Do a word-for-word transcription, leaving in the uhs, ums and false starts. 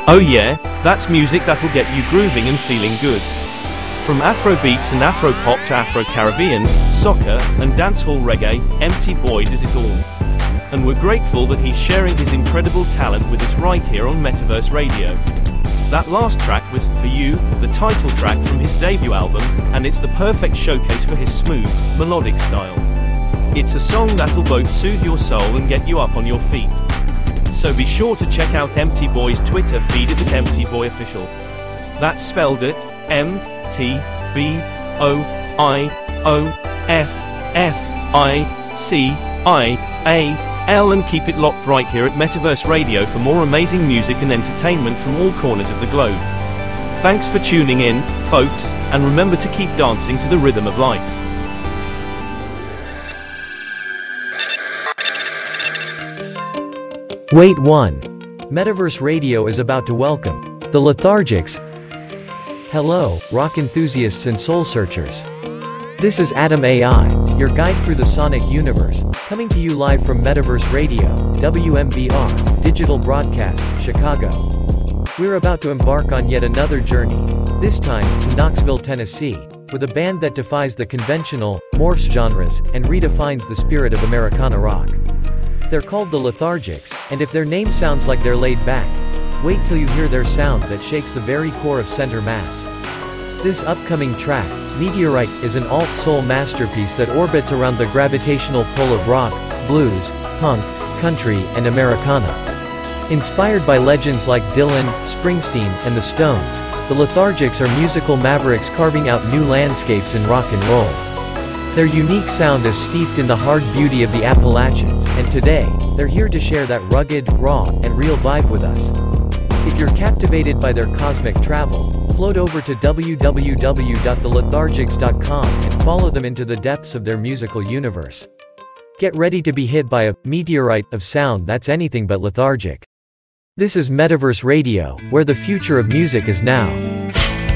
Oh yeah, that's music that'll get you grooving and feeling good. From Afro beats and Afro pop to Afro Caribbean, soccer, and dancehall reggae, Empty Boy does it all. And we're grateful that he's sharing his incredible talent with us right here on Metaverse Radio. That last track was For You, the title track from his debut album, and it's the perfect showcase for his smooth, melodic style. It's a song that'll both soothe your soul and get you up on your feet. So be sure to check out Empty Boy's Twitter feed at Empty Boy Official. That's spelled at M T B O I O F F I C I A L, and keep it locked right here at Metaverse Radio for more amazing music and entertainment from all corners of the globe. Thanks for tuning in, folks, and remember to keep dancing to the rhythm of life. Wait one. Metaverse Radio is about to welcome the Lethargics. Hello, rock enthusiasts and soul searchers. This is Adam A I, your guide through the sonic universe, coming to you live from Metaverse Radio, W M B R, Digital Broadcast, Chicago. We're about to embark on yet another journey, this time to Knoxville, Tennessee, with a band that defies the conventional, morphs genres, and redefines the spirit of Americana rock. They're called the Lethargics, and if their name sounds like they're laid back, wait till you hear their sound that shakes the very core of center mass. This upcoming track, Meteorite, is an alt-soul masterpiece that orbits around the gravitational pull of rock, blues, punk, country, and Americana. Inspired by legends like Dylan, Springsteen, and the Stones, the Lethargics are musical mavericks carving out new landscapes in rock and roll. Their unique sound is steeped in the hard beauty of the Appalachians, and today, they're here to share that rugged, raw, and real vibe with us. If you're captivated by their cosmic travel, float over to w w w dot the lethargics dot com and follow them into the depths of their musical universe. Get ready to be hit by a meteorite of sound that's anything but lethargic. This is Metaverse Radio, where the future of music is now.